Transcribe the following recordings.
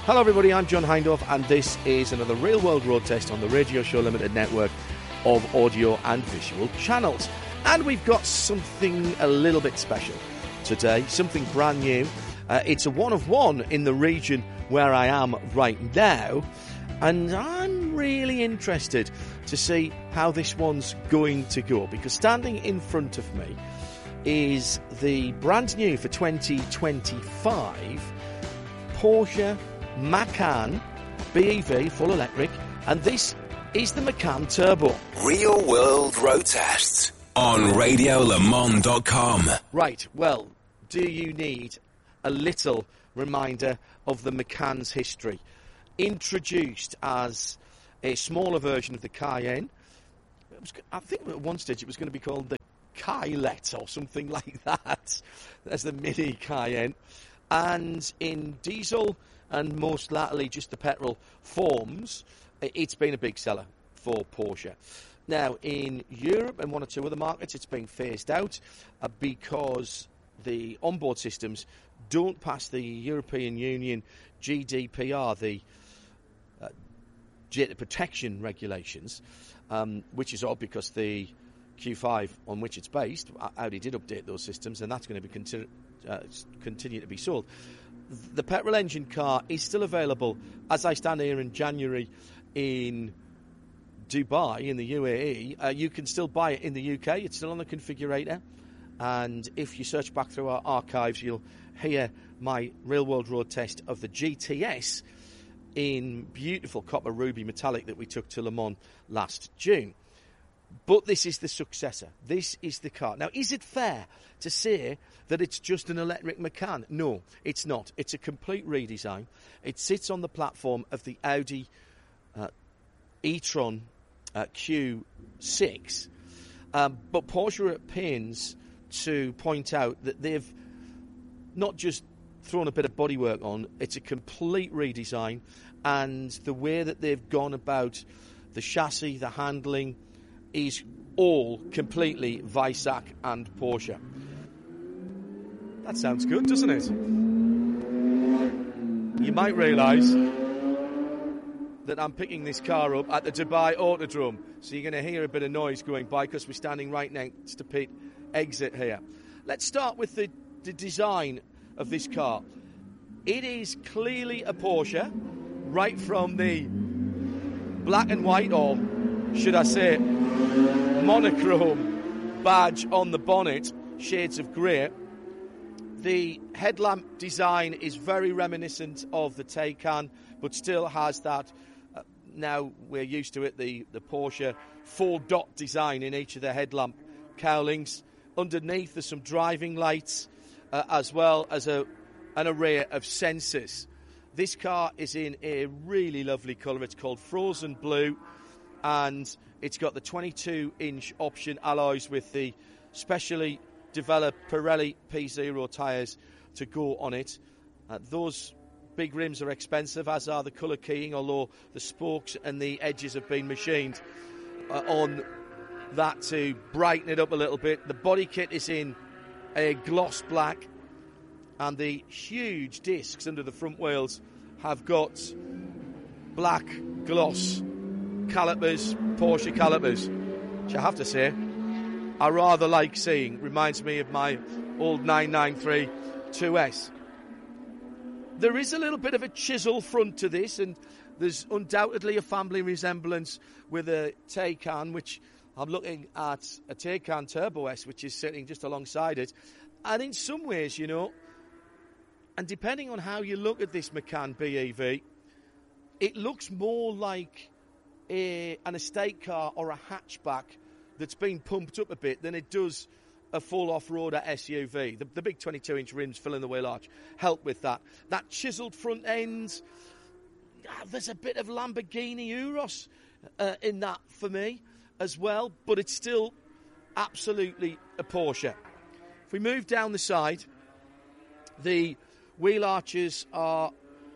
Hello everybody, I'm John Hindorf and this is another Real World Road Test on the Radio Show Limited network of audio and visual channels. And we've got something a little bit special today, something brand new. It's a one of one in the region where I am right now, and I'm really interested to see how this one's going to go, because standing in front of me is the brand new for 2025 Porsche Macan BEV full electric, and this is the Macan Turbo. Real World Road Tests on RadioLeMans.com. Right, well, do you need a little reminder of the Macan's history? Introduced as a smaller version of the Cayenne. I think at one stage it was going to be called the Kylet or something like that. That's the Mini Cayenne. And in diesel and most latterly just the petrol forms, it's been a big seller for Porsche. Now, in Europe and one or two other markets, it's being phased out because the onboard systems don't pass the European Union GDPR, the data protection regulations, which is odd because the Q5 on which it's based, Audi did update those systems, and that's going to be continue to be sold. The petrol engine car is still available as I stand here in January in Dubai, in the UAE. You can still buy it in the UK. It's still on the configurator. And if you search back through our archives, you'll hear my Real World Road Test of the GTS in beautiful copper ruby metallic that we took to Le Mans last June. But this is the successor. This is the car. Now, is it fair to say that it's just an electric Macan? No, it's not. It's a complete redesign. It sits on the platform of the Audi e-tron Q6. But Porsche are at pains to point out that they've not just thrown a bit of bodywork on, it's a complete redesign. And the way that they've gone about the chassis, the handling, is all completely Weissach and Porsche. That sounds good, doesn't it? You might realise that I'm picking this car up at the Dubai Autodrome, so you're going to hear a bit of noise going by because we're standing right next to pit exit here. Let's start with the design of this car. It is clearly a Porsche, right from the black and white, or should I say monochrome badge on the bonnet, shades of grey. The headlamp design is very reminiscent of the Taycan, but still has that, now we're used to it, the Porsche 4-dot design in each of the headlamp cowlings. Underneath there's some driving lights, as well as an array of sensors. This car is in a really lovely colour. It's called Frozen Blue, and it's got the 22-inch option alloys with the specially developed Pirelli P0 tyres to go on it. Those big rims are expensive, as are the colour keying, although the spokes and the edges have been machined on that to brighten it up a little bit. The body kit is in a gloss black, and the huge discs under the front wheels have got black gloss calipers, Porsche calipers, which I have to say I rather like seeing. Reminds me of my old 993 2S. There is a little bit of a chisel front to this, and there's undoubtedly a family resemblance with a Taycan, which I'm looking at a Taycan Turbo S, which is sitting just alongside it. And in some ways, you know, and depending on how you look at this Macan BEV, it looks more like an estate car or a hatchback that's been pumped up a bit than it does a full off-roader SUV. The big 22-inch rims filling the wheel arch help with that. That chiselled front end, there's a bit of Lamborghini Urus in that for me as well, but it's still absolutely a Porsche. If we move down the side, the wheel arches have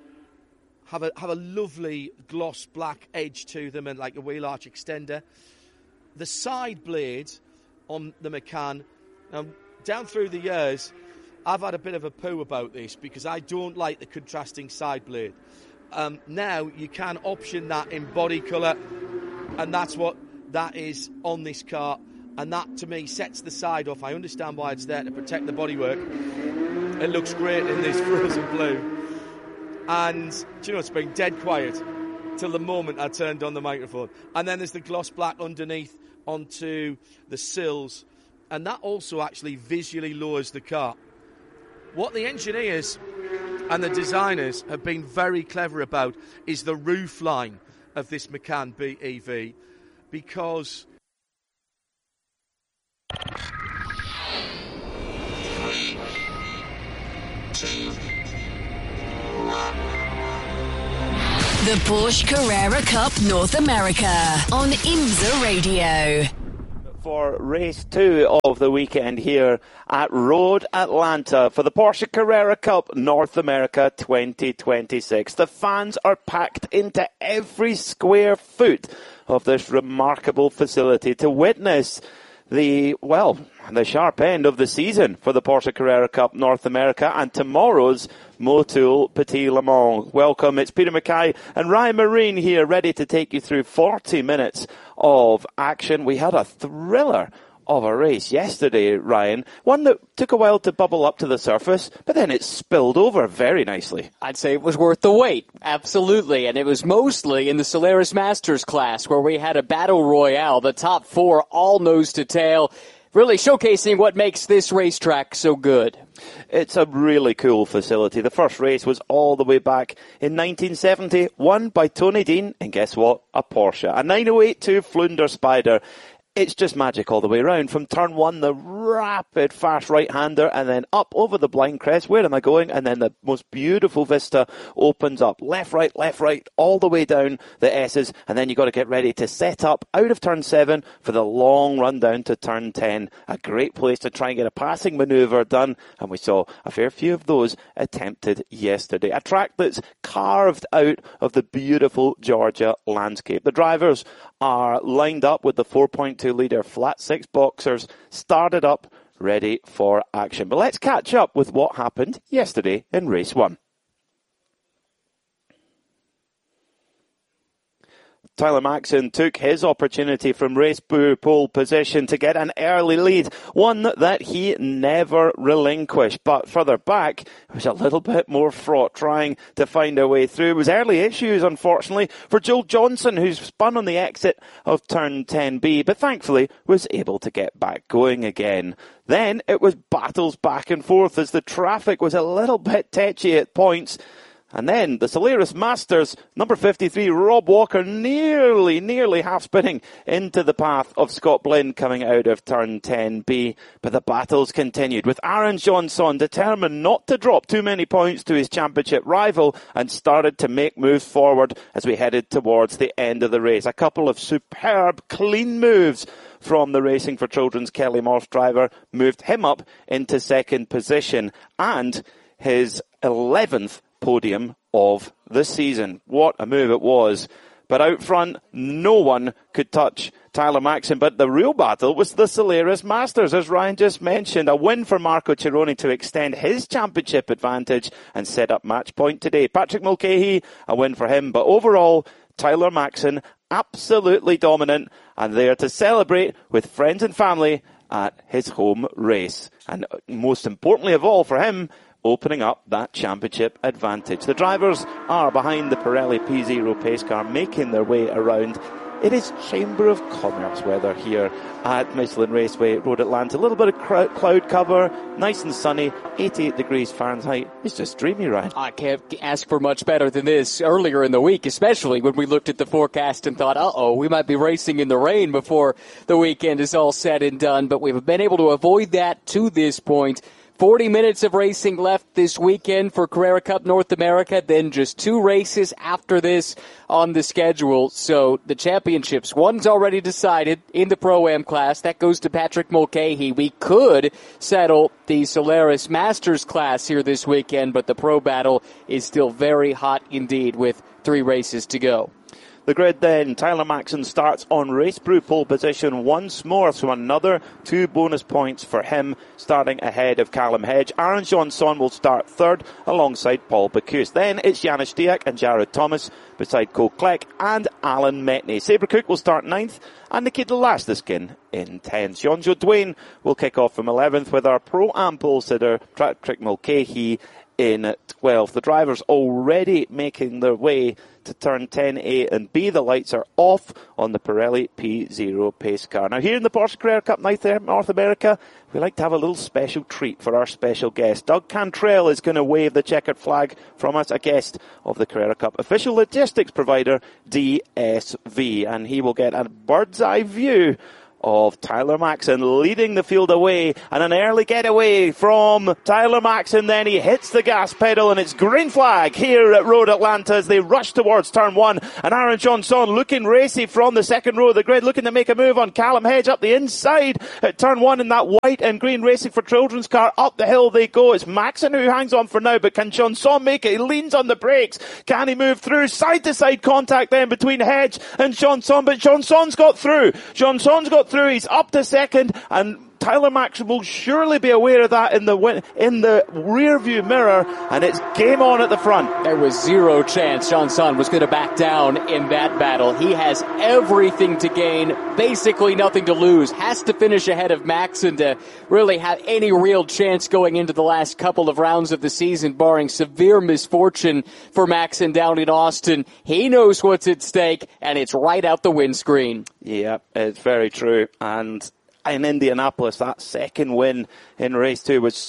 a lovely gloss black edge to them, and like a wheel arch extender. The side blade on the Macan, down through the years, I've had a bit of a poo about this because I don't like the contrasting side blade. now you can option that in body colour, and that's what that is on this car. And that, to me, sets the side off. I understand why it's there to protect the bodywork. It looks great in this frozen blue. And, do you know, it's been dead quiet till the moment I turned on the microphone. And then there's the gloss black underneath onto the sills. And that also actually visually lowers the car. What the engineers and the designers have been very clever about is the roof line of this Macan BEV, because the Porsche Carrera Cup North America on IMSA Radio. For race 2 of the weekend here at Road Atlanta for the Porsche Carrera Cup North America 2026. The fans are packed into every square foot of this remarkable facility to witness the sharp end of the season for the Porsche Carrera Cup North America and tomorrow's Motul Petit Le Mans. Welcome, it's Peter Mackay and Ryan Marine here, ready to take you through 40 minutes of action. We had a thriller of a race yesterday, Ryan. One that took a while to bubble up to the surface, but then it spilled over very nicely. I'd say it was worth the wait, absolutely. And it was mostly in the Solaris Masters class where we had a battle royale, the top 4 all nose to tail, really showcasing what makes this racetrack so good. It's a really cool facility. The first race was all the way back in 1970, won by Tony Dean, and guess what? A Porsche. A 9082 Flunder Spider. It's just magic all the way around. From turn 1, the rapid, fast right-hander, and then up over the blind crest. Where am I going? And then the most beautiful vista opens up. Left, right, all the way down the S's. And then you've got to get ready to set up out of turn 7 for the long run down to turn 10. A great place to try and get a passing manoeuvre done. And we saw a fair few of those attempted yesterday. A track that's carved out of the beautiful Georgia landscape. The drivers are lined up with the 4.2 litre flat 6 boxers, started up, ready for action. But let's catch up with what happened yesterday in race 1. Tyler Maxson took his opportunity from race pole position to get an early lead, one that he never relinquished. But further back, it was a little bit more fraught, trying to find a way through. It was early issues, unfortunately, for Joel Johnson, who spun on the exit of turn 10B, but thankfully was able to get back going again. Then it was battles back and forth as the traffic was a little bit tetchy at points. And then the Solaris Masters, number 53, Rob Walker, nearly half spinning into the path of Scott Blinn coming out of turn 10B. But the battles continued with Aaron Johnson determined not to drop too many points to his championship rival and started to make moves forward as we headed towards the end of the race. A couple of superb, clean moves from the Racing for Children's Kelly Morse driver moved him up into second position and his 11th podium of the season. What a move it was. But out front, no one could touch Tyler Maxson. But the real battle was the Solaris Masters, as Ryan just mentioned. A win for Marco Cironi to extend his championship advantage and set up match point today. Patrick Mulcahy, a win for him. But overall, Tyler Maxson, absolutely dominant and there to celebrate with friends and family at his home race. And most importantly of all for him, opening up that championship advantage. The drivers are behind the Pirelli P0 pace car, making their way around. It is Chamber of Commerce weather here at Michelin Raceway, Road Atlanta. A little bit of cloud cover, nice and sunny, 88 degrees Fahrenheit. It's just dreamy, Ryan. I can't ask for much better than this earlier in the week, especially when we looked at the forecast and thought, we might be racing in the rain before the weekend is all said and done. But we've been able to avoid that to this point. 40 minutes of racing left this weekend for Carrera Cup North America, then just 2 races after this on the schedule. So the championships, one's already decided in the Pro-Am class. That goes to Patrick Mulcahy. We could settle the Solaris Masters class here this weekend, but the Pro battle is still very hot indeed with 3 races to go. the grid then. Tyler Maxson starts on Race Brew pole position once more, so another 2 bonus points for him, starting ahead of Callum Hedge. Aaron Johnson will start third alongside Paul Bocuse. Then it's Janis Stiak and Jared Thomas beside Cole Kleck and Alan Metney. Sabre Cook will start 9th and Nikita Lastiskin in 10th. Jonjo Duane will kick off from 11th with our Pro-Am pole sitter Patrick Mulcahy in 12th. The drivers already making their way to turn 10A and B. The lights are off on the Pirelli P0 pace car. Now here in the Porsche Carrera Cup North America, we like to have a little special treat for our special guest. Doug Cantrell is going to wave the checkered flag from us, a guest of the Carrera Cup official logistics provider DSV, and he will get a bird's eye view of Tyler Maxson leading the field away, and an early getaway from Tyler Maxson. Then he hits the gas pedal and it's green flag here at Road Atlanta as they rush towards turn 1, and Aaron Johnson looking racy from the second row of the grid, looking to make a move on Callum Hedge up the inside at turn 1 in that white and green Racing for Children's car. Up the hill they go. It's Maxson who hangs on for now, but can Johnson make it? He leans on the brakes. Can he move through? Side to side contact then between Hedge and Johnson, but Johnson's got through. He's up to second, and Tyler Maxson will surely be aware of that in the rear view mirror, and it's game on at the front. There was zero chance Johnson was going to back down in that battle. He has everything to gain, basically nothing to lose. Has to finish ahead of Maxson to really have any real chance going into the last couple of rounds of the season, barring severe misfortune for Maxson down in Austin. He knows what's at stake, and it's right out the windscreen. Yeah, it's very true. And in Indianapolis, that second win in race 2 was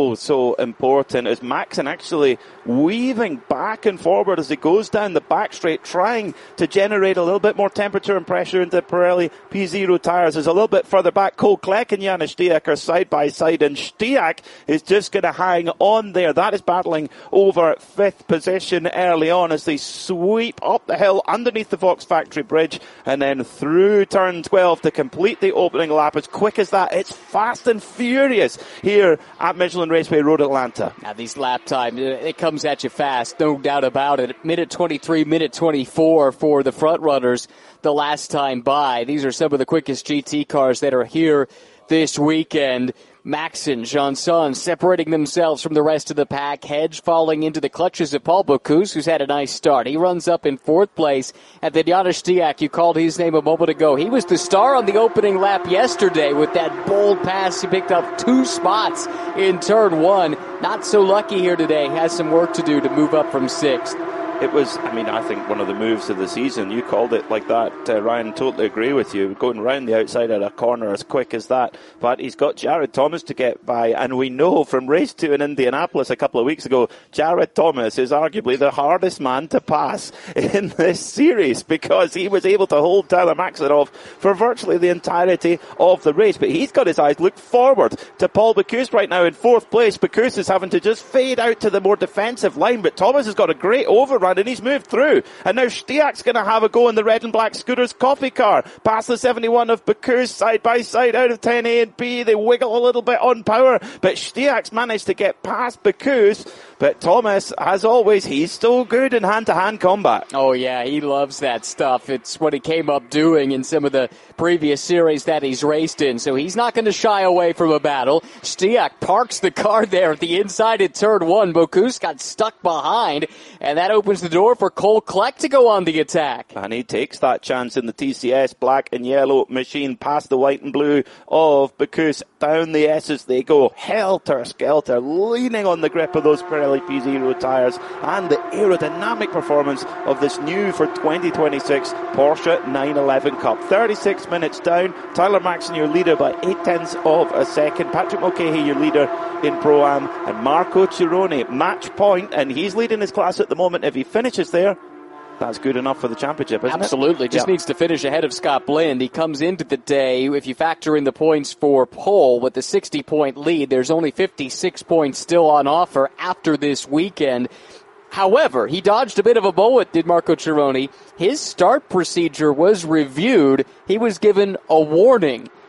so important, as Maxson actually weaving back and forward as he goes down the back straight, trying to generate a little bit more temperature and pressure into Pirelli P0 tyres. Is a little bit further back. Cole Kleck and Janis Stiak are side by side, and Stiak is just going to hang on there. That is battling over 5th position early on as they sweep up the hill underneath the Fox Factory Bridge and then through turn 12 to complete the opening lap. As quick as that, it's fast and furious here at Michelin Raceway Road Atlanta. Now these lap time, it comes at you fast, no doubt about it. Minute 23, minute 24 for the front runners the last time by. These are some of the quickest GT cars that are here this weekend. Maxson, Johnson separating themselves from the rest of the pack. Hedge falling into the clutches of Paul Bocuse, who's had a nice start. He runs up in 4th place. And then Janis Stiak, you called his name a moment ago. He was the star on the opening lap yesterday with that bold pass. He picked up 2 spots in turn 1. Not so lucky here today. Has some work to do to move up from 6th. It was, I think one of the moves of the season. You called it like that, Ryan. Totally agree with you. Going round the outside of a corner as quick as that. But he's got Jared Thomas to get by, and we know from race 2 in Indianapolis a couple of weeks ago, Jared Thomas is arguably the hardest man to pass in this series because he was able to hold Tyler Maxson off for virtually the entirety of the race. But he's got his eyes looked forward to Paul Bocuse right now in 4th place. Bocuse is having to just fade out to the more defensive line, but Thomas has got a great overrun and he's moved through. And now Stiak's going to have a go in the red and black Scooters coffee car. Past the 71 of Bocuse, side by side out of 10A and B. They wiggle a little bit on power, but Stiak's managed to get past Bocuse. But Thomas, as always, he's still good in hand-to-hand combat. Oh, yeah, he loves that stuff. It's what he came up doing in some of the previous series that he's raced in, so he's not going to shy away from a battle. Stiak parks the car there at the inside at turn 1. Bocuse got stuck behind, and that opens the door for Cole Kleck to go on the attack. And he takes that chance in the TCS black and yellow machine past the white and blue of Bocuse. Down the S's they go, helter-skelter, leaning on the grip of those Pirelli P0 tyres and the aerodynamic performance of this new for 2026 Porsche 911 Cup. 36 minutes down. Tyler Maxson, your leader by 0.8 of a second. Patrick Mulcahy, your leader in Pro-Am. And Marco Cirone, match point, and he's leading his class at the moment. If he finishes there, that's good enough for the championship, isn't Absolutely. it? Just needs to finish ahead of Scott Blind. He comes into the day, if you factor in the points for pole, with the 60-point lead, there's only 56 points still on offer after this weekend. However, he dodged a bit of a bullet, did Marco Cirone. His start procedure was reviewed. He was given a warning.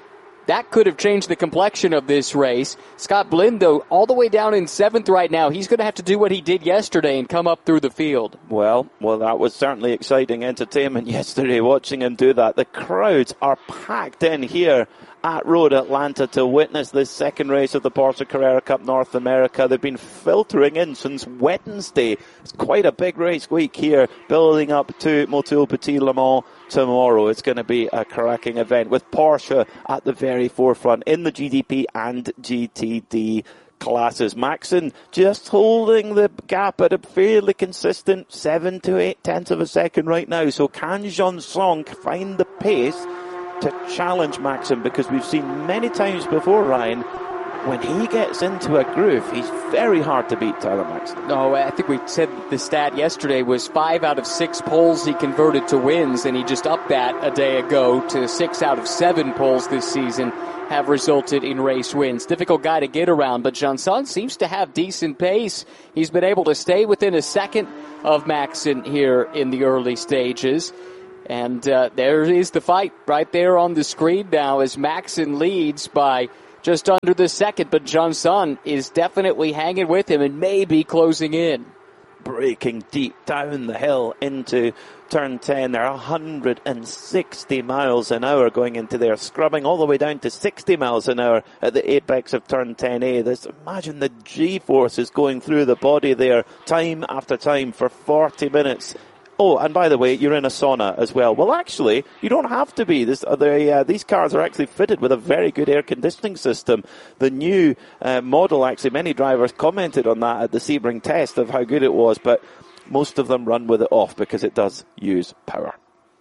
that could have changed the complexion of this race. Scott Blind, though, all the way down in 7th right now. He's going to have to do what he did yesterday and come up through the field. Well, that was certainly exciting entertainment yesterday, watching him do that. The crowds are packed in here at Road Atlanta to witness this second race of the Porsche Carrera Cup North America. They've been filtering in since Wednesday. It's quite a big race week here, building up to Motul Petit Le Mans tomorrow. It's going to be a cracking event with Porsche at the very forefront in the GDP and GTD classes. Maxon just holding the gap at a fairly consistent 7 to 8 tenths of a second right now. So can Jean Song find the pace to challenge Maxim? Because we've seen many times before, Ryan, when he gets into a groove, he's very hard to beat, Tyler Maxim. No, I think we said the stat yesterday was 5 out of 6 poles he converted to wins, and he just upped that a day ago to 6 out of 7 poles this season have resulted in race wins. Difficult guy to get around, but Janson seems to have decent pace. He's been able to stay within a second of Maxon here in the early stages. And there is the fight right there on the screen now as Maxon leads by just under the second, but Johnson is definitely hanging with him and maybe closing in. Breaking deep down the hill into turn 10. They're 160 miles an hour going into there, scrubbing all the way down to 60 miles an hour at the apex of turn 10A. Imagine the G-force is going through the body there time after time for 40 minutes. Oh, and by the way, you're in a sauna as well. Well, actually, you don't have to be. These cars are actually fitted with a very good air conditioning system. The new model, actually, many drivers commented on that at the Sebring test of how good it was, but most of them run with it off because it does use power.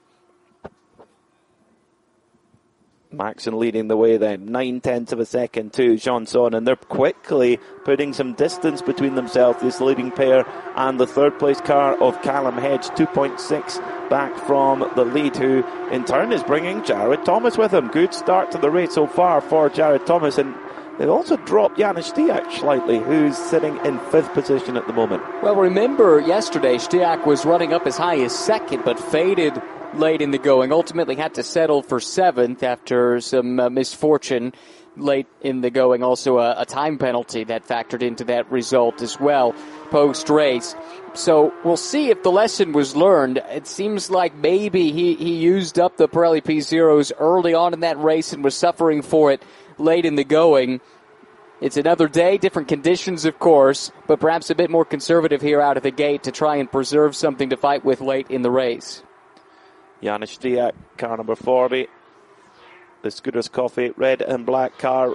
Maxon leading the way then, 9 tenths of a second to Jeanson, and they're quickly putting some distance between themselves, this leading pair and the third place car of Callum Hedge, 2.6 back from the lead, who in turn is bringing Jared Thomas with him. Good start to the race so far for Jared Thomas, and they've also dropped Janis Stiak slightly, who's sitting in 5th position at the moment. Well, remember yesterday Stiak was running up as high as 2nd, but faded late in the going. Ultimately had to settle for 7th after some misfortune late in the going. Also a time penalty that factored into that result as well post-race. So we'll see if the lesson was learned. It seems like maybe he used up the Pirelli P0s early on in that race and was suffering for it late in the going. It's another day, different conditions, of course, but perhaps a bit more conservative here out of the gate to try and preserve something to fight with late in the race. Janis Stiak, car number 40. The Scooters Coffee red and black car,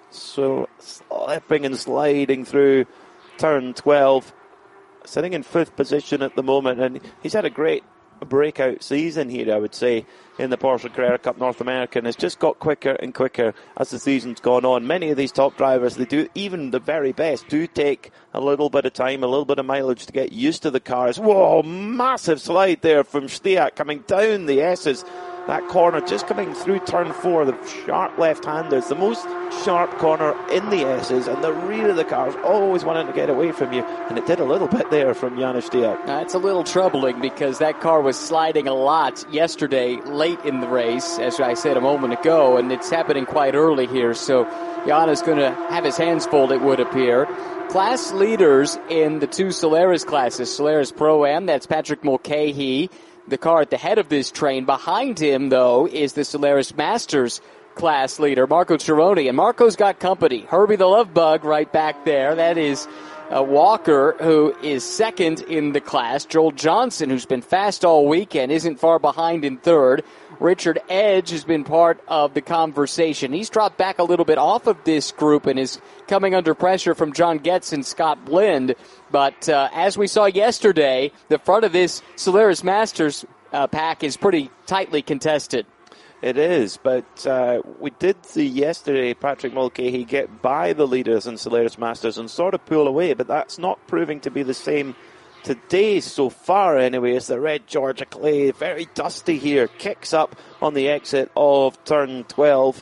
so slipping and sliding through turn 12. Sitting in 5th position at the moment, and he's had a great breakout season here, I would say, in the Porsche Carrera Cup North America, and it's just got quicker and quicker as the season's gone on. Many of these top drivers, they do, even the very best, do take a little bit of time, a little bit of mileage to get used to the cars. Whoa, massive slide there from Stiak coming down the S's. That corner just coming through turn 4, the sharp left-handers, the most sharp corner in the S's, and the rear of the cars always wanting to get away from you, and it did a little bit there from Janis Stiak. It's a little troubling because that car was sliding a lot yesterday late in the race, as I said a moment ago, and it's happening quite early here, so Jan's going to have his hands full, it would appear. Class leaders in the 2 Solaris classes, Solaris Pro-Am, that's Patrick Mulcahy, the car at the head of this train. Behind him, though, is the Solaris Masters class leader, Marco Cironi. And Marco's got company. Herbie the Love Bug right back there. That is Walker, who is 2nd in the class. Joel Johnson, who's been fast all weekend, isn't far behind in 3rd. Richard Edge has been part of the conversation. He's dropped back a little bit off of this group and is coming under pressure from John Getz and Scott Blind. But as we saw yesterday, the front of this Solaris Masters pack is pretty tightly contested. It is, but we did see yesterday Patrick Mulcahy get by the leaders in Solaris Masters and sort of pull away, but that's not proving to be the same today so far anyway. It's the red Georgia Clay, very dusty here, kicks up on the exit of turn 12.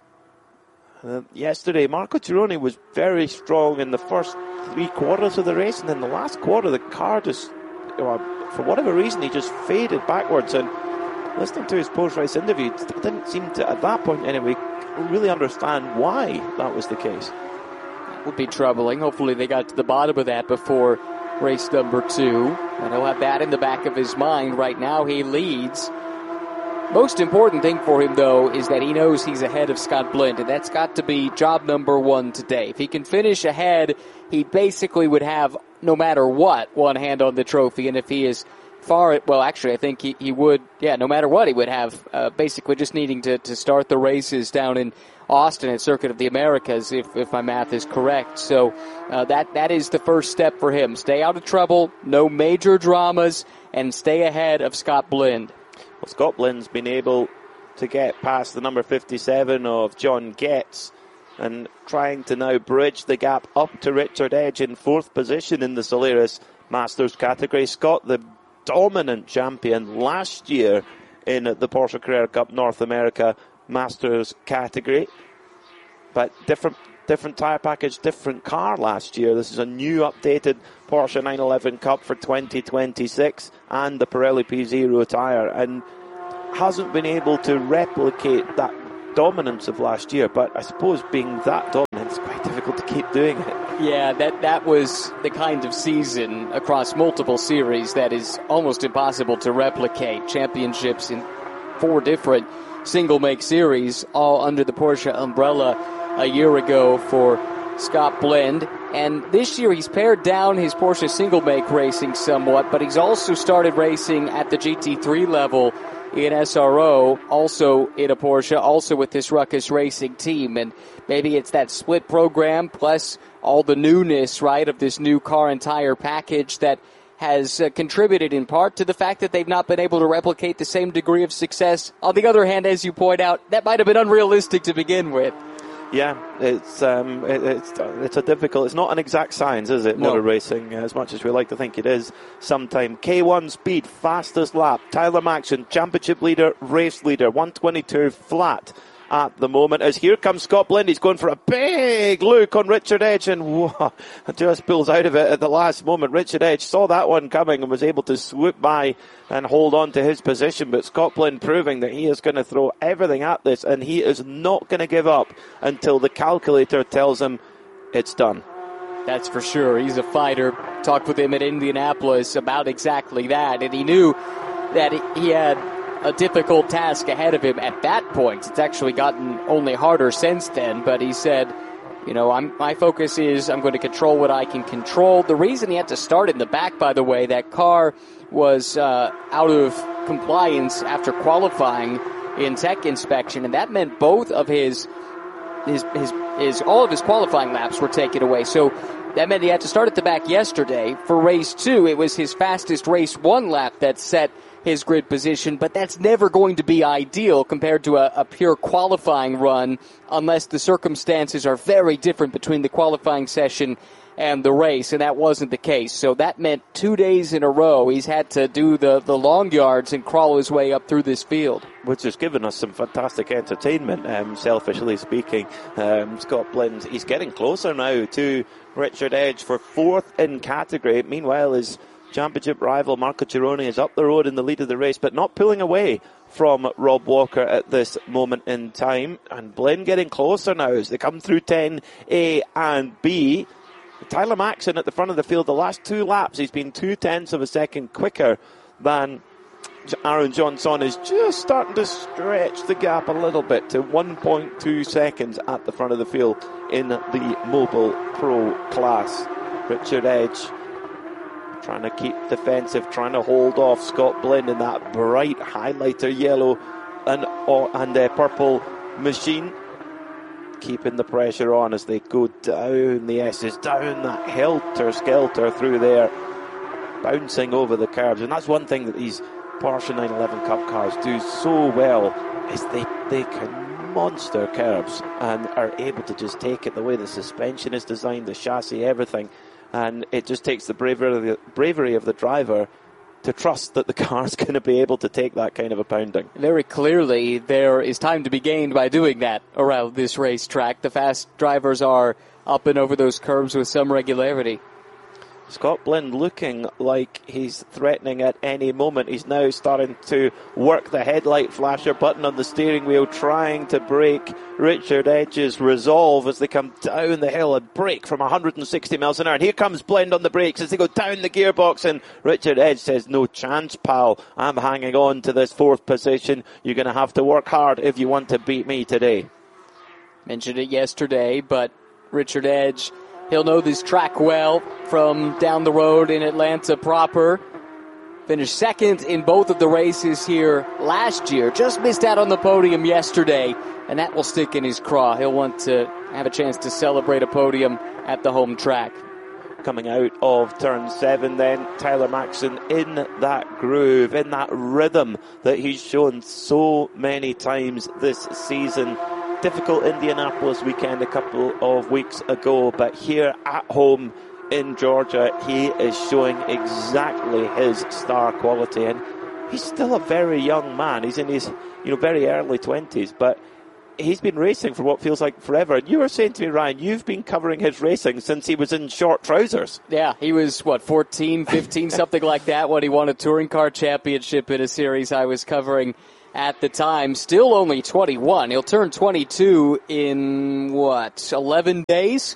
Yesterday, Marco Cironi was very strong in the first 3 quarters of the race, and then the last quarter, the car just, for whatever reason, he just faded backwards. And listening to his post-race interview, it didn't seem to, at that point anyway, really understand why that was the case. Would be troubling. Hopefully they got to the bottom of that before race number 2. And he'll have that in the back of his mind. Right now he leads. Most important thing for him, though, is that he knows he's ahead of Scott Blind, and that's got to be job number 1 today. If he can finish ahead, he basically would have, no matter what, one hand on the trophy. And if he is far, well, actually, I think he would, no matter what, he would have basically just needing to start the races down in Austin at Circuit of the Americas, if my math is correct. So that is the first step for him. Stay out of trouble, no major dramas, and stay ahead of Scott Blind. Well, Scott Blind's been able to get past the number 57 of John Getz and trying to now bridge the gap up to Richard Edge in 4th position in the Solaris Masters category. Scott, the dominant champion last year in the Porsche Carrera Cup North America Masters category, but different tyre package, different car last year. This is a new updated Porsche 911 Cup for 2026 and the Pirelli P0 tyre, and hasn't been able to replicate that dominance of last year. But I suppose being that dominant, it's quite difficult to keep doing it. Yeah, that was the kind of season across multiple series that is almost impossible to replicate. Championships in 4 different single-make series, all under the Porsche umbrella a year ago for Scott Blind. And this year he's pared down his Porsche single-make racing somewhat, but he's also started racing at the GT3 level in SRO, also in a Porsche, also with this Ruckus Racing team. And maybe it's that split program plus all the newness, right, of this new car and tire package that has contributed in part to the fact that they've not been able to replicate the same degree of success. On the other hand, as you point out, that might have been unrealistic to begin with. Yeah, it's a difficult, it's not an exact science, is it, motor racing, as much as we like to think it is sometime. K1 speed, fastest lap, Tyler Maxson, championship leader, race leader, 122 flat at the moment, as here comes Scott Blind. He's going for a big look on Richard Edge, and whoa, just pulls out of it at the last moment. Richard Edge saw that one coming and was able to swoop by and hold on to his position, but Scott Blind proving that he is going to throw everything at this, and he is not going to give up until the calculator tells him it's done. That's for sure. He's a fighter. Talked with him at Indianapolis about exactly that, and he knew that he had a difficult task ahead of him at that point. It's actually gotten only harder since then, but he said, my focus is I'm going to control what I can control. The reason he had to start in the back, by the way, that car was out of compliance after qualifying in tech inspection, and that meant both of his all of his qualifying laps were taken away. So that meant he had to start at the back yesterday. For race 2, it was his fastest race 1 lap that set his grid position, but that's never going to be ideal compared to a pure qualifying run unless the circumstances are very different between the qualifying session and the race, and that wasn't the case. So that meant 2 days in a row he's had to do the long yards and crawl his way up through this field. Which has given us some fantastic entertainment, selfishly speaking. Scott Blind, he's getting closer now to Richard Edge for 4th in category. Meanwhile, his championship rival Marco Gironi is up the road in the lead of the race, but not pulling away from Rob Walker at this moment in time. And Blind getting closer now as they come through 10A and B. Tyler Maxson at the front of the field. The last 2 laps, he's been 0.2 of a second quicker than Aaron Johnson. Is just starting to stretch the gap a little bit to 1.2 seconds at the front of the field in the Mobile Pro class. Richard Edge trying to keep defensive, trying to hold off Scott Blind in that bright highlighter yellow and purple machine. Keeping the pressure on as they go down the S's, down that helter-skelter through there, bouncing over the curbs. And that's one thing that these Porsche 911 Cup cars do so well, is they can monster curbs and are able to just take it the way the suspension is designed, the chassis, everything. And it just takes the bravery of the driver to trust that the car's going to be able to take that kind of a pounding. Very clearly, there is time to be gained by doing that around this racetrack. The fast drivers are up and over those curbs with some regularity. Scott Blinn looking like he's threatening at any moment. He's now starting to work the headlight flasher button on the steering wheel, trying to break Richard Edge's resolve as they come down the hill and brake from 160 miles an hour. And here comes Blinn on the brakes as they go down the gearbox, and Richard Edge says, no chance, pal. I'm hanging on to this 4th position. You're going to have to work hard if you want to beat me today. Mentioned it yesterday, but Richard Edge, he'll know this track well from down the road in Atlanta proper. Finished second in both of the races here last year. Just missed out on the podium yesterday, and that will stick in his craw. He'll want to have a chance to celebrate a podium at the home track. Coming out of turn 7 then, Tyler Maxson in that groove, in that rhythm that he's shown so many times this season. Difficult Indianapolis weekend a couple of weeks ago, but here at home in Georgia, he is showing exactly his star quality, and he's still a very young man. He's in his, very early 20s, but he's been racing for what feels like forever. And you were saying to me, Ryan, you've been covering his racing since he was in short trousers. Yeah, he was, 14, 15, something like that, when he won a touring car championship in a series I was covering at the time. Still only 21. He'll turn 22 in, 11 days?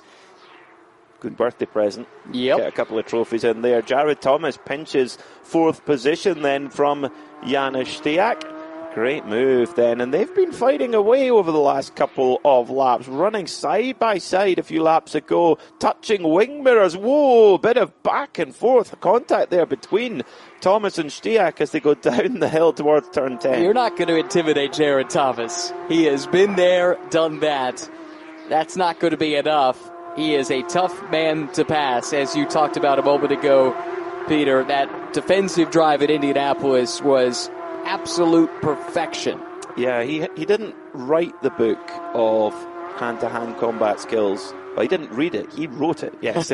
Good birthday present. Yep. Get a couple of trophies in there. Jared Thomas pinches 4th position then from Janusz Stiak. Great move then. And they've been fighting away over the last couple of laps, running side by side a few laps ago, touching wing mirrors. Whoa, bit of back and forth contact there between Thomas and Stiak as they go down the hill towards turn 10. You're not going to intimidate Jared Thomas. He has been there, done that. That's not going to be enough. He is a tough man to pass, as you talked about a moment ago, Peter. That defensive drive at Indianapolis was absolute perfection. Yeah, he didn't write the book of hand-to-hand combat skills. Well, he didn't read it. He wrote it, yes.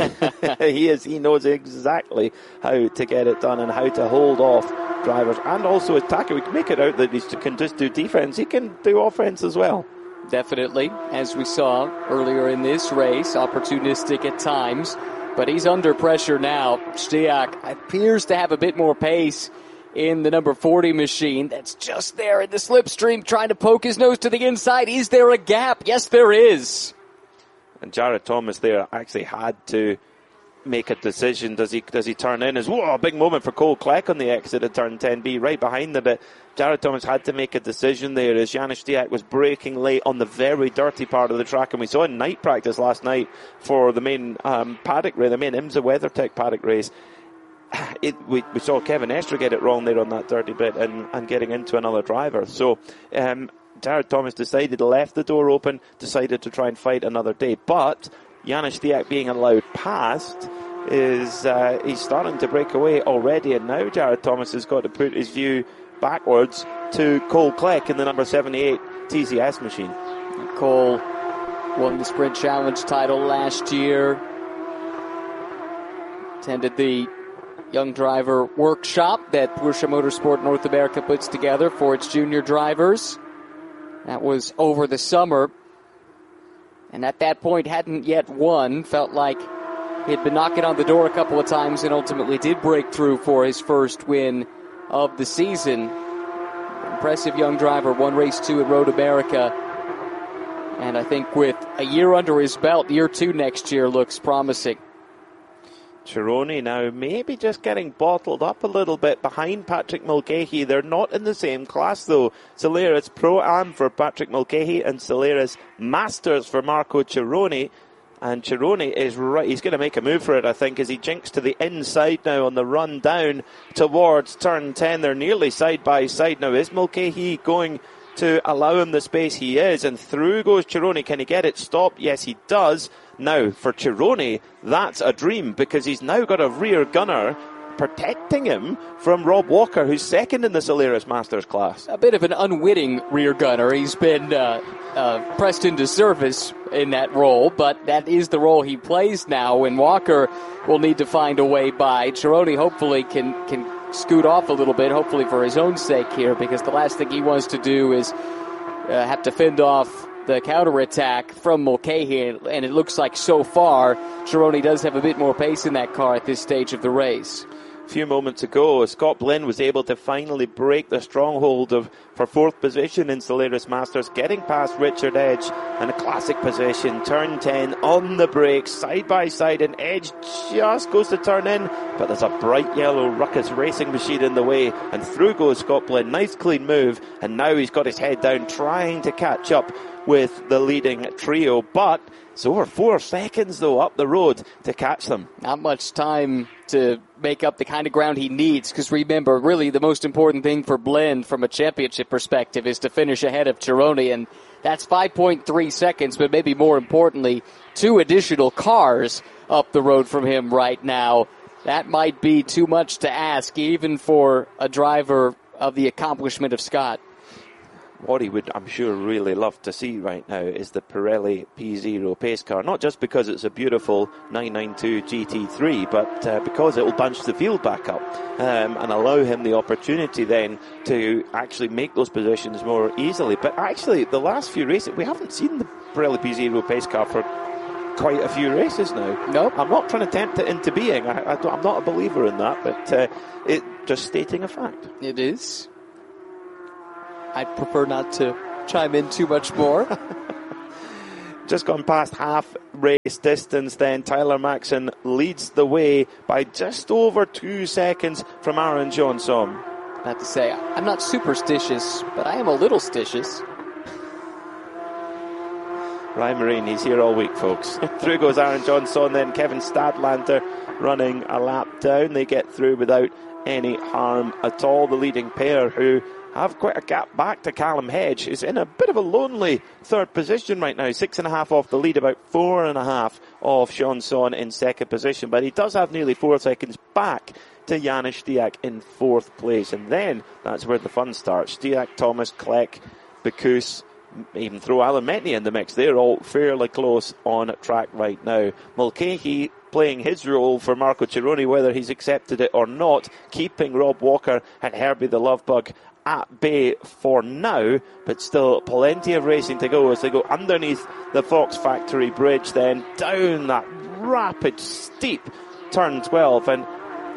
He knows exactly how to get it done and how to hold off drivers and also attack it. We can make it out that he can just do defense. He can do offense as well. Definitely, as we saw earlier in this race, opportunistic at times, but he's under pressure now. Stiak appears to have a bit more pace in the number 40 machine. That's just there in the slipstream, trying to poke his nose to the inside. Is there a gap? Yes, there is. And Jared Thomas there actually had to make a decision. Does he turn in? Whoa, a big moment for Cole Kleck on the exit of turn 10B, right behind them. But Jared Thomas had to make a decision there as Janusz Stiak was braking late on the very dirty part of the track. And we saw in night practice last night for the main paddock race, the main IMSA WeatherTech paddock race. We saw Kevin Estre get it wrong there on that dirty bit and getting into another driver. So Jared Thomas left the door open, decided to try and fight another day. But Janusz Stiak being allowed past is he's starting to break away already, and now Jared Thomas has got to put his view backwards to Cole Kleck in the number 78 TCS machine. Cole won the Sprint Challenge title last year. Attended the young driver workshop that Porsche Motorsport North America puts together for its junior drivers. That was over the summer. And at that point hadn't yet won. Felt like he had been knocking on the door a couple of times and ultimately did break through for his first win of the season. Impressive young driver, won race 2 at Road America. And I think with a year under his belt, year 2 next year looks promising. Chironi now maybe just getting bottled up a little bit behind Patrick Mulcahy. They're not in the same class though. Solaris Pro-Am for Patrick Mulcahy and Solaris Masters for Marco Chironi. And Chironi is right. He's going to make a move for it, I think, as he jinks to the inside now on the run down towards turn 10. They're nearly side by side now. Is Mulcahy going to allow him the space? He is, and through goes Chironi. Can he get it stopped? Yes, he does. Now, for Chironi, that's a dream, because he's now got a rear gunner protecting him from Rob Walker, who's second in the Solaris Masters class. A bit of an unwitting rear gunner. He's been pressed into service in that role, but that is the role he plays now, and Walker will need to find a way by. Chironi hopefully can scoot off a little bit, hopefully for his own sake here, because the last thing he wants to do is have to fend off the counterattack from Mulcahy, and it looks like so far Chironi does have a bit more pace in that car at this stage of the race. A few moments ago, Scott Blinn was able to finally break the stronghold for fourth position in Solaris Masters, getting past Richard Edge in a classic position. Turn 10 on the brakes, side by side, and Edge just goes to turn in, but there's a bright yellow Ruckus racing machine in the way, and through goes Scott Blinn. Nice clean move, and now he's got his head down trying to catch up with the leading trio, but it's over 4 seconds though up the road to catch them. Not much time to make up the kind of ground he needs, because remember, really the most important thing for Blinn from a championship perspective is to finish ahead of Chironi, and that's 5.3 seconds, but maybe more importantly, 2 additional cars up the road from him right now. That might be too much to ask, even for a driver of the accomplishment of Scott. What he would, I'm sure, really love to see right now is the Pirelli P0 pace car. Not just because it's a beautiful 992 GT3, but because it will bunch the field back up and allow him the opportunity then to actually make those positions more easily. But actually, the last few races, we haven't seen the Pirelli P0 pace car for quite a few races now. Nope. I'm not trying to tempt it into being. I'm not a believer in that, but it just stating a fact. It is. I'd prefer not to chime in too much more. Just gone past half race distance then. Tyler Maxson leads the way by just over 2 seconds from Aaron Johnson. I have to say, I'm not superstitious, but I am a little stitious. Ryan Marine, he's here all week, folks. Through goes Aaron Johnson, then Kevin Stadlander running a lap down. They get through without any harm at all. The leading pair, who have quite a gap back to Callum Hedge, is in a bit of a lonely third position right now. 6.5 off the lead, about 4.5 of Sean Son in second position. But he does have nearly 4 seconds back to Janis Stiak in fourth place. And then that's where the fun starts. Stiak, Thomas, Kleck, Bacchus, even throw Alan Metney in the mix. They're all fairly close on track right now. Mulcahy playing his role for Marco Chironi, whether he's accepted it or not, keeping Rob Walker and Herbie the Lovebug at bay for now, but still plenty of racing to go as they go underneath the Fox Factory Bridge, then down that rapid, steep turn 12. And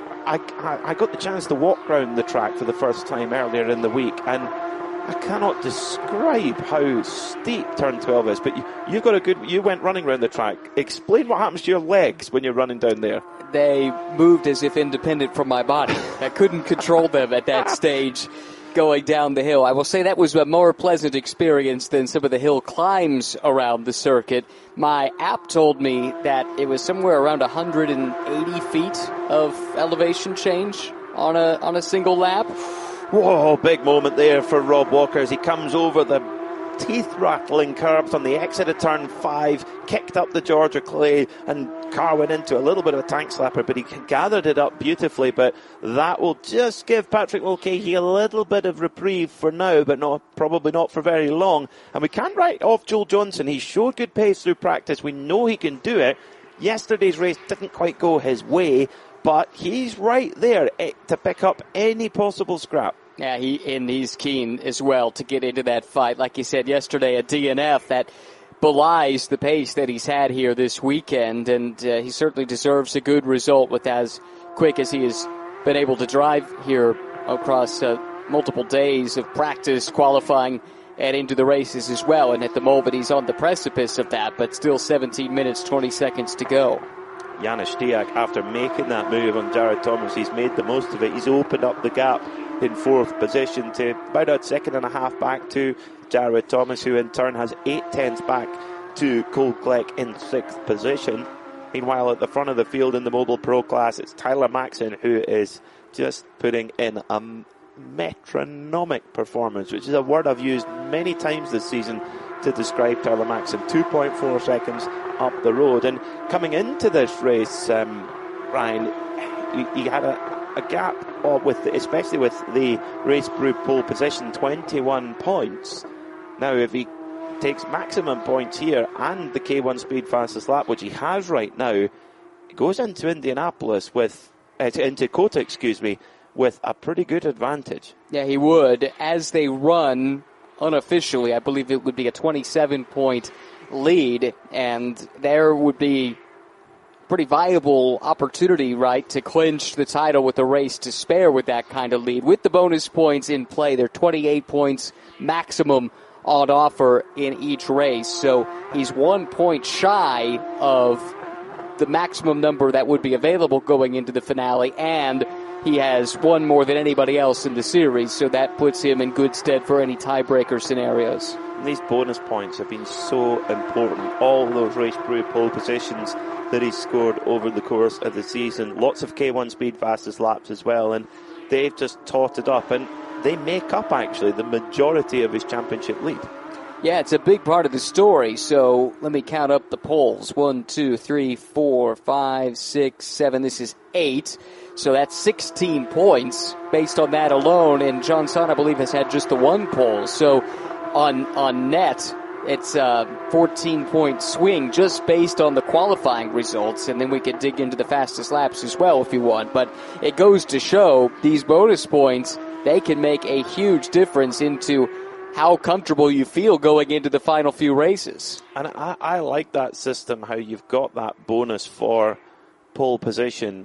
I got the chance to walk around the track for the first time earlier in the week, and I cannot describe how steep turn 12 is, but you went running around the track. Explain what happens to your legs when you're running down there. They moved as if independent from my body. I couldn't control them at that stage going down the hill. I will say that was a more pleasant experience than some of the hill climbs around the circuit. My app told me that it was somewhere around 180 feet of elevation change on a single lap. Whoa, big moment there for Rob Walker as he comes over the teeth-rattling curbs on the exit of turn 5, kicked up the Georgia Clay, and car went into a little bit of a tank slapper, but he gathered it up beautifully. But that will just give Patrick Mulcahy a little bit of reprieve for now, but probably not for very long. And we can't write off Joel Johnson. He showed good pace through practice. We know he can do it. Yesterday's race didn't quite go his way, but he's right there to pick up any possible scrap. Yeah, he's keen as well to get into that fight. Like you said yesterday, a DNF that belies the pace that he's had here this weekend, and he certainly deserves a good result with as quick as he has been able to drive here across multiple days of practice, qualifying, and into the races as well. And at the moment, he's on the precipice of that, but still 17 minutes, 20 seconds to go. Janis Stiak, after making that move on Jared Thomas, he's made the most of it. He's opened up the gap in fourth position to about a second and a half back to Jared Thomas, who in turn has 0.8 back to Cole Kleck in sixth position. Meanwhile, at the front of the field in the Mobile Pro class, it's Tyler Maxson who is just putting in a metronomic performance, which is a word I've used many times this season to describe Tyler Maxson. 2.4 seconds up the road. And coming into this race, Ryan, he had a gap especially with the race group pole position, 21 points. Now, if he takes maximum points here and the K1 speed fastest lap, which he has right now, he goes into Indianapolis into Kota, with a pretty good advantage. Yeah, he would. As they run unofficially, I believe it would be a 27-point lead, and there would be pretty viable opportunity, right, to clinch the title with a race to spare with that kind of lead. With the bonus points in play, they're 28 points maximum on offer in each race. So he's 1 point shy of the maximum number that would be available going into the finale, and he has one more than anybody else in the series, so that puts him in good stead for any tiebreaker scenarios. These bonus points have been so important. All those race brew pole positions that he's scored over the course of the season. Lots of K1 speed fastest laps as well, and they've just totted up, and they make up actually the majority of his championship lead. Yeah, it's a big part of the story, so let me count up the poles. 1, 2, 3, 4, 5, 6, 7, this is 8. So that's 16 points based on that alone, and John Son, I believe, has had just the one pole. So on net, it's a 14-point swing just based on the qualifying results, and then we could dig into the fastest laps as well if you want. But it goes to show these bonus points, they can make a huge difference into how comfortable you feel going into the final few races. And I like that system, how you've got that bonus for pole position,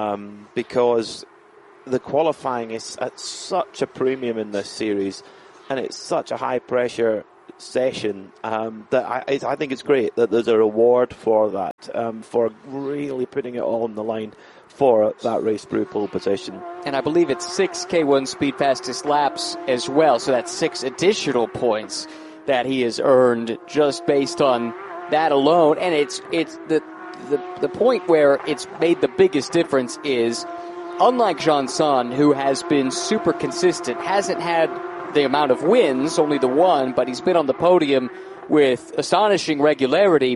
because the qualifying is at such a premium in this series, and it's such a high-pressure session that I think it's great that there's a reward for that, for really putting it all on the line for that race through pole position. And I believe it's 6 K1 speed fastest laps as well, so that's 6 additional points that he has earned just based on that alone. And it's the point where it's made the biggest difference is, unlike Jean Son, who has been super consistent, hasn't had the amount of wins, only the one, but he's been on the podium with astonishing regularity.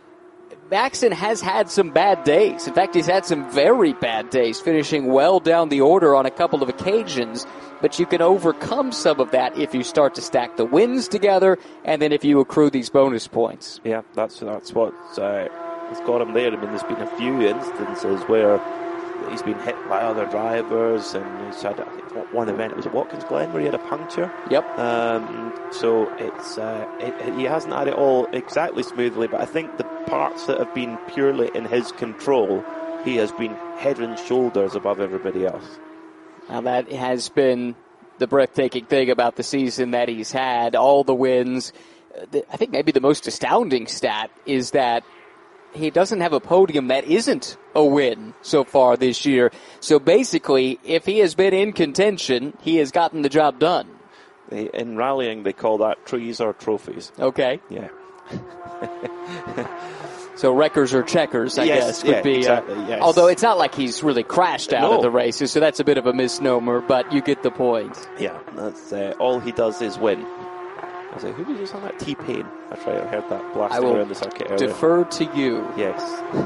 Maxon has had some bad days. In fact, he's had some very bad days, finishing well down the order on a couple of occasions. But you can overcome some of that if you start to stack the wins together, and then if you accrue these bonus points. Yeah, that's what has got him there. I mean, there's been a few instances where he's been hit by other drivers, and he's had, I think, one event, it was at Watkins Glen, where he had a puncture. Yep. So it's he hasn't had it all exactly smoothly, but I think the parts that have been purely in his control, he has been head and shoulders above everybody else. Now that has been the breathtaking thing about the season that he's had, all the wins. I think maybe the most astounding stat is that he doesn't have a podium that isn't a win so far this year. So basically, if he has been in contention, he has gotten the job done. In rallying, they call that trees or trophies. Okay. Yeah. So wreckers or checkers, I guess, would be. Exactly, yes. Although it's not like he's really crashed out of the races, so that's a bit of a misnomer, but you get the point. Yeah, that's all he does is win. I was like, who was just on that? T-Pain. That's right, I heard that blasting around the circuit earlier. Defer to you. Yes.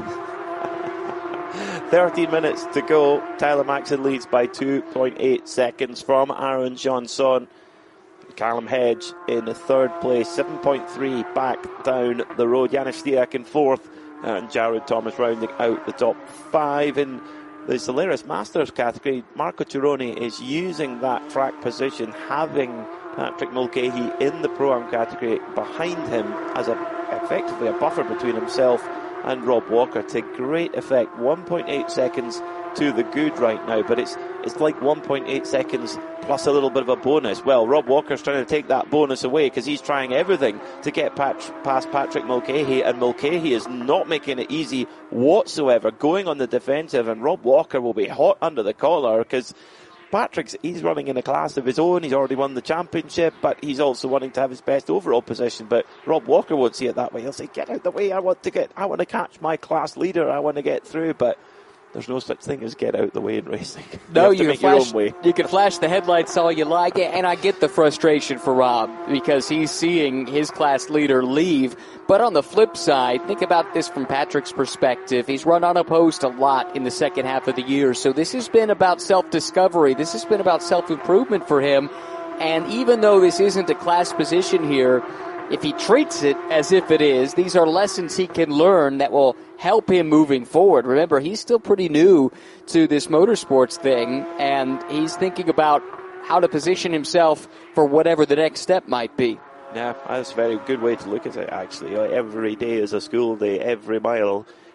13 minutes to go. Tyler Maxon leads by 2.8 seconds from Aaron Johnson. Callum Hedge in the third place, 7.3 back down the road. Janis Stiak in fourth, and Jared Thomas rounding out the top five. In the Solaris Masters category, Marco Cironi is using that track position, having Patrick Mulcahy in the Pro-Am category behind him as effectively a buffer between himself and Rob Walker to great effect. 1.8 seconds to the good right now, but it's like 1.8 seconds plus a little bit of a bonus. Well, Rob Walker's trying to take that bonus away because he's trying everything to get past Patrick Mulcahy, and Mulcahy is not making it easy whatsoever, going on the defensive, and Rob Walker will be hot under the collar because he's running in a class of his own. He's already won the championship, but he's also wanting to have his best overall position. But Rob Walker won't see it that way. He'll say, get out the way, I want to catch my class leader, I want to get through. But there's no such thing as get out the way in racing. No, you have to make your own way. You can flash the headlights all you like, and I get the frustration for Rob because he's seeing his class leader leave. But on the flip side, think about this from Patrick's perspective. He's run unopposed a lot in the second half of the year, so this has been about self-discovery. This has been about self-improvement for him. And even though this isn't a class position here, if he treats it as if it is, these are lessons he can learn that will help him moving forward. Remember, he's still pretty new to this motorsports thing, and he's thinking about how to position himself for whatever the next step might be. Yeah, that's a very good way to look at it, actually. Every day is a school day, every mile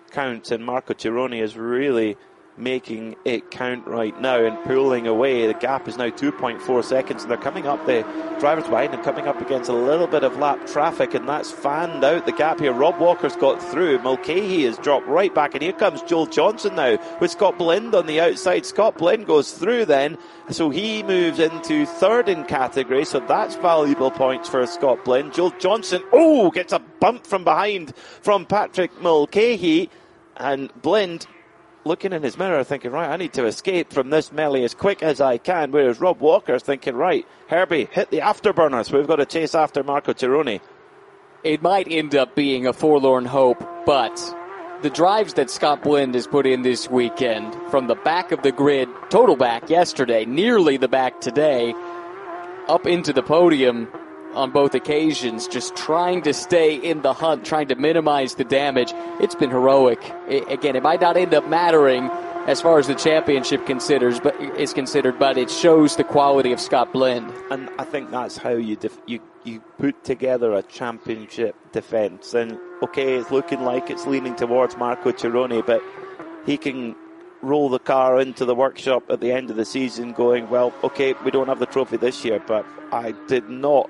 counts, and Marco Cironi is really making it count right now and pulling away. The gap is now 2.4 seconds, and they're coming up, the drivers behind and coming up against a little bit of lap traffic, and that's fanned out the gap here. Rob Walker's got through, Mulcahy has dropped right back, and here comes Joel Johnson now with Scott Blind on the outside. Scott Blind goes through then, so he moves into third in category, so that's valuable points for Scott Blind. Joel Johnson, gets a bump from behind from Patrick Mulcahy, and Blind looking in his mirror thinking, right, I need to escape from this melee as quick as I can, whereas Rob Walker's thinking, right, Herbie, hit the afterburners, we've got to chase after Marco Cironi. It might end up being a forlorn hope, but the drives that Scott Blind has put in this weekend, from the back of the grid, total back yesterday, nearly the back today, up into the podium on both occasions, just trying to stay in the hunt, trying to minimize the damage. It's been heroic. Again, it might not end up mattering as far as the championship is considered, but it shows the quality of Scott Blind. And I think that's how you put together a championship defence. And okay, it's looking like it's leaning towards Marco Cironi, but he can roll the car into the workshop at the end of the season going, well, okay, we don't have the trophy this year, but I did not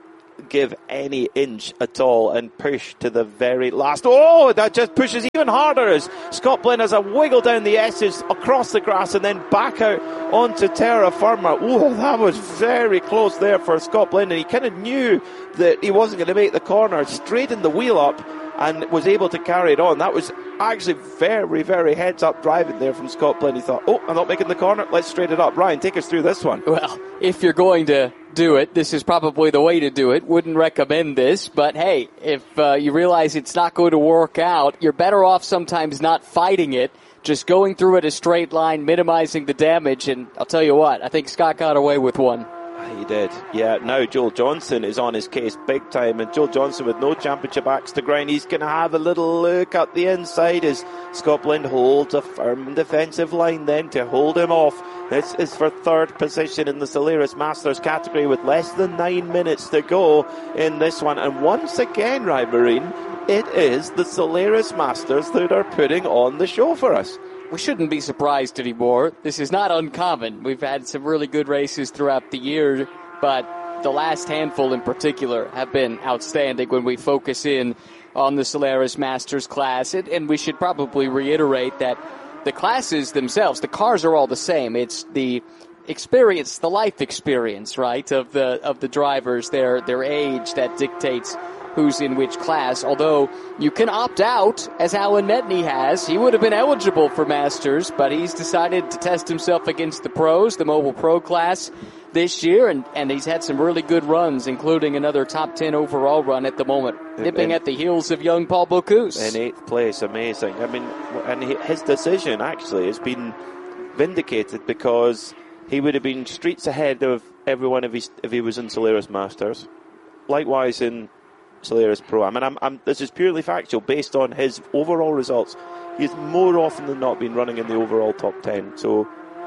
give any inch at all and push to the very last. That just pushes even harder as Scott Blind has a wiggle down the S's across the grass and then back out onto terra firma. That was very close there for Scott Blind, and he kind of knew that he wasn't going to make the corner, straightened the wheel up and was able to carry it on. That was actually very, very heads-up driving there from Scott Blind. He thought, I'm not making the corner, let's straighten it up. Ryan, take us through this one. Well, if you're going to do it, this is probably the way to do it. Wouldn't recommend this, but hey, if you realize it's not going to work out, you're better off sometimes not fighting it, just going through it a straight line, minimizing the damage, and I'll tell you what, I think Scott got away with one. He did. Yeah, now Joel Johnson is on his case big time, and Joel Johnson with no championship axe to grind, he's going to have a little look at the inside as Scott Blind holds a firm defensive line then to hold him off. This is for third position in the Solaris Masters category with less than 9 minutes to go in this one. And once again, Ryan Marine, it is the Solaris Masters that are putting on the show for us. We shouldn't be surprised anymore. This is not uncommon. We've had some really good races throughout the year, but the last handful in particular have been outstanding when we focus in on the Solaris Masters class. And we should probably reiterate that the classes themselves, the cars are all the same. It's the experience, the life experience, right, of the drivers, their age that dictates who's in which class, although you can opt out, as Alan Metney has. He would have been eligible for Masters, but he's decided to test himself against the pros, the Mobile Pro class this year, and he's had some really good runs, including another top 10 overall run at the moment, nipping at the heels of young Paul Bocuse. In 8th place, amazing. I mean, and his decision actually has been vindicated because he would have been streets ahead of everyone if he was in Solaris Masters. Likewise in Solaris Pro. I mean, this is purely factual based on his overall results. He's more often than not been running in the overall top 10. So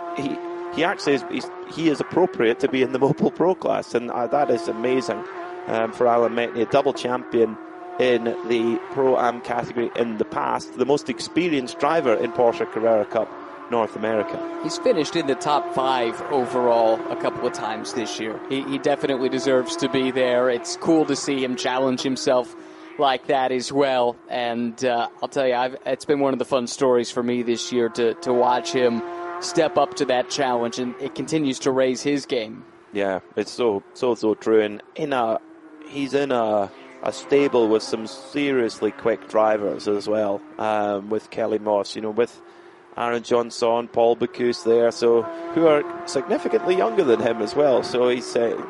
he actually is appropriate to be in the Mobile Pro class, and that is amazing for Alan Metney, a double champion in the Pro-Am category in the past, the most experienced driver in Porsche Carrera Cup North America. He's finished in the top 5 overall a couple of times this year. He definitely deserves to be there. It's cool to see him challenge himself like that as well. And I'll tell you, it's been one of the fun stories for me this year to watch him step up to that challenge, and it continues to raise his game. Yeah, it's so true. And he's in a stable with some seriously quick drivers as well, with Kelly Moss, with Aaron Johnson, Paul Bocuse there, so who are significantly younger than him as well. So he's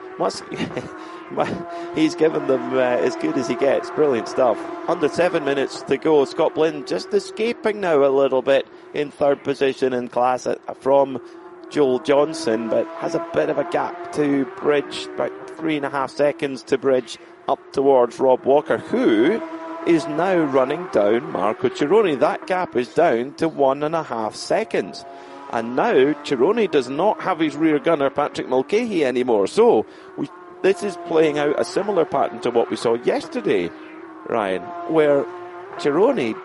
given them as good as he gets. Brilliant stuff. Under 7 minutes to go. Scott Blind just escaping now a little bit in third position in class from Joel Johnson, but has a bit of a gap to bridge, about 3.5 seconds to bridge up towards Rob Walker, who is now running down Marco Cironi. That gap is down to 1.5 seconds. And now Cironi does not have his rear gunner Patrick Mulcahy anymore. So this is playing out a similar pattern to what we saw yesterday, Ryan, where Cironi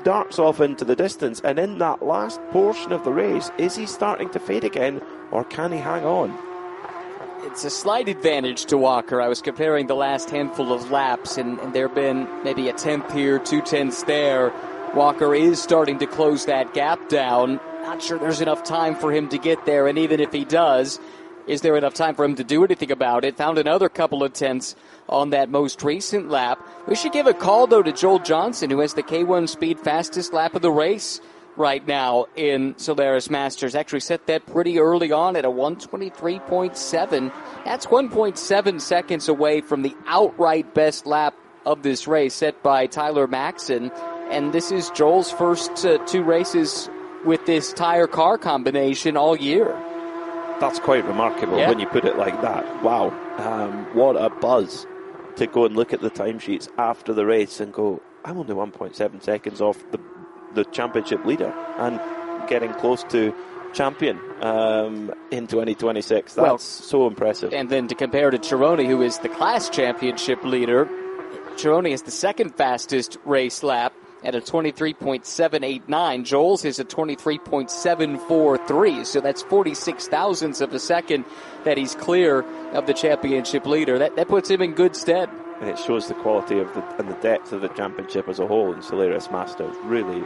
darts off into the distance, and in that last portion of the race, is he starting to fade again, or can he hang on? It's a slight advantage to Walker. I was comparing the last handful of laps, and there have been maybe a tenth here, 2 tenths there. Walker is starting to close that gap down. Not sure there's enough time for him to get there, and even if he does, is there enough time for him to do anything about it? Found another couple of tenths on that most recent lap. We should give a call, though, to Joel Johnson, who has the K1 Speed fastest lap of the race right now in Solaris Masters. Actually set that pretty early on at a 123.7. That's 1.7 seconds away from the outright best lap of this race set by Tyler Maxson. And this is Joel's first 2 races with this tire-car combination all year. That's quite remarkable when you put it like that. Wow. What a buzz to go and look at the timesheets after the race and go, I'm only 1.7 seconds off the championship leader and getting close to champion in 2026. That's so impressive. And then to compare to Chironi, who is the class championship leader, Chironi is the second fastest race lap at a 23.789. Joel's is a 23.743, so that's 46 thousandths of a second that he's clear of the championship leader. That puts him in good stead. And it shows the quality of and the depth of the championship as a whole in Solaris Masters. Really,